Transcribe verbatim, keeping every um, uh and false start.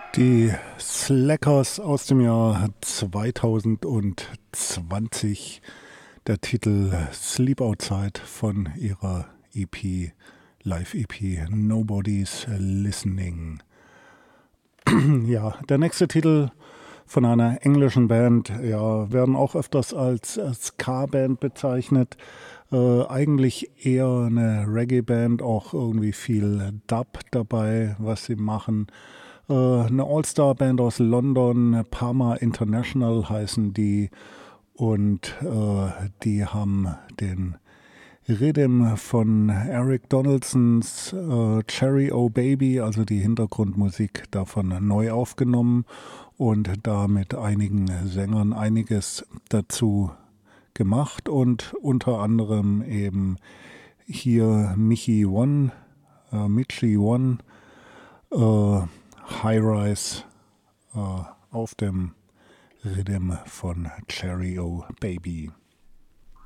Die Slackers aus dem Jahr zweitausendzwanzig, der Titel Sleep Outside von ihrer E P, Live-E P Nobody's Listening. Ja, der nächste Titel von einer englischen Band, ja, werden auch öfters als Ska-Band bezeichnet. Äh, eigentlich eher eine Reggae-Band, auch irgendwie viel Dub dabei, was sie machen. Äh, eine All-Star-Band aus London, Parma International heißen die. Und äh, die haben den Rhythm von Eric Donaldsons äh, Cherry O Baby, also die Hintergrundmusik davon neu aufgenommen und da mit einigen Sängern einiges dazu gemacht und unter anderem eben hier Michi One, äh, Michi One, äh, High Rise äh, auf dem Rhythm von Cherry O Baby.